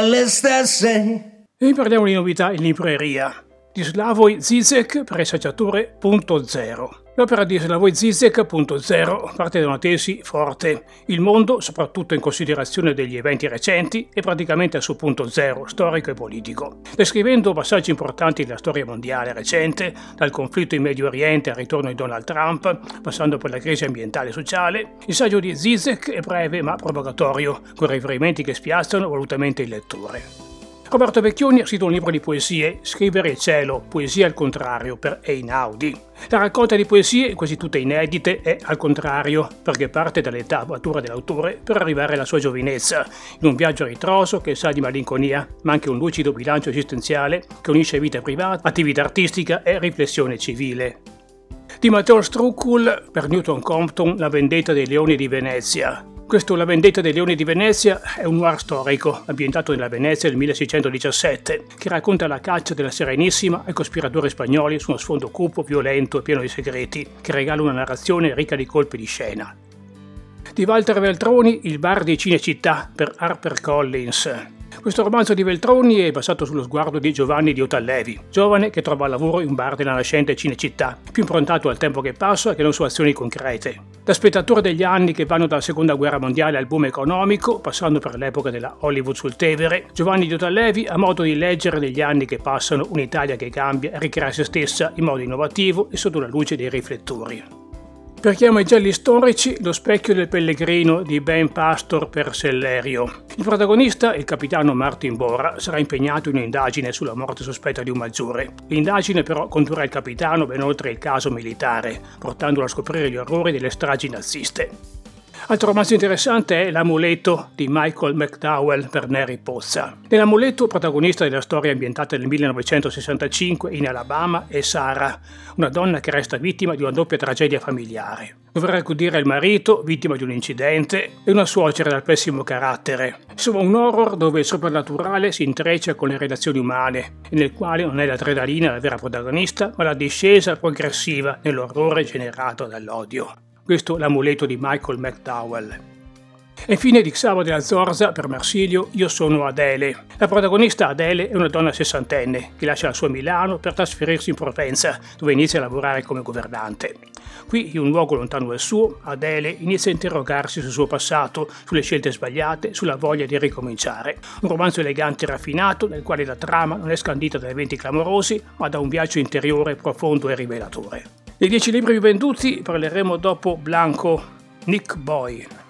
all'estate. E parliamo di novità in libreria. Di Slavoj Žižek, Presaggiatore punto zero. L'opera di Slavoj Žižek punto zero parte da una tesi forte. Il mondo, soprattutto in considerazione degli eventi recenti, è praticamente al suo punto zero, storico e politico. Descrivendo passaggi importanti della storia mondiale recente, dal conflitto in Medio Oriente al ritorno di Donald Trump, passando per la crisi ambientale e sociale, il saggio di Žižek è breve ma provocatorio, con riferimenti che spiazzano volutamente il lettore. Roberto Vecchioni ha scritto un libro di poesie, Scrivere il cielo, poesia al contrario, per Einaudi. La raccolta di poesie, quasi tutte inedite, è al contrario, perché parte dall'età matura dell'autore per arrivare alla sua giovinezza, in un viaggio a ritroso che sa di malinconia, ma anche un lucido bilancio esistenziale che unisce vita privata, attività artistica e riflessione civile. Di Matteo Struccul, per Newton Compton, La vendetta dei leoni di Venezia. Questo La vendetta dei leoni di Venezia è un noir storico, ambientato nella Venezia del 1617, che racconta la caccia della Serenissima ai cospiratori spagnoli su uno sfondo cupo, violento e pieno di segreti, che regala una narrazione ricca di colpi di scena. Di Walter Veltroni, Il bar di Cinecittà, per HarperCollins. Questo romanzo di Veltroni è basato sullo sguardo di Giovanni di Otallevi, giovane che trova lavoro in un bar della nascente Cinecittà, più improntato al tempo che passa che non su azioni concrete. Da spettatore degli anni che vanno dalla seconda guerra mondiale al boom economico, passando per l'epoca della Hollywood sul Tevere, Giovanni di Otallevi ha modo di leggere negli anni che passano un'Italia che cambia e ricrea se stessa in modo innovativo e sotto la luce dei riflettori. Per chi ama i gialli storici, Lo specchio del pellegrino di Ben Pastor per Sellerio. Il protagonista, il capitano Martin Bora, sarà impegnato in un'indagine sulla morte sospetta di un maggiore. L'indagine però condurrà il capitano ben oltre il caso militare, portandolo a scoprire gli orrori delle stragi naziste. Altro romanzo interessante è L'amuleto di Michael McDowell per Neri Pozza. Nell'amuleto, protagonista della storia ambientata nel 1965 in Alabama, è Sara, una donna che resta vittima di una doppia tragedia familiare. Dovrà accudire il marito, vittima di un incidente, e una suocera dal pessimo carattere. Insomma, un horror dove il soprannaturale si intreccia con le relazioni umane e nel quale non è l'adrenalina la vera protagonista, ma la discesa progressiva nell'orrore generato dall'odio. Questo L'amuleto di Michael McDowell. E infine di Xavo della Zorza per Marsilio, Io sono Adele. La protagonista Adele è una donna sessantenne che lascia la sua Milano per trasferirsi in Provenza, dove inizia a lavorare come governante. Qui, in un luogo lontano dal suo, Adele inizia a interrogarsi sul suo passato, sulle scelte sbagliate, sulla voglia di ricominciare. Un romanzo elegante e raffinato, nel quale la trama non è scandita da eventi clamorosi, ma da un viaggio interiore profondo e rivelatore. Dei 10 libri più venduti parleremo dopo Blanco, Nick Boy.